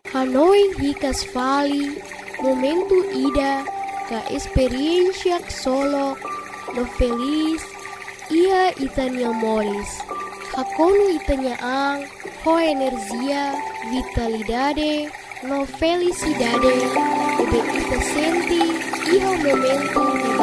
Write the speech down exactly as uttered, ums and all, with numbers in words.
Hanoi hikas fali, momento ida, ka experiencia solo, no feliz, ia itanya moris. Hakonu itanya ang, ho energia, vitalidade, no felicidade, ube ita senti, iha momento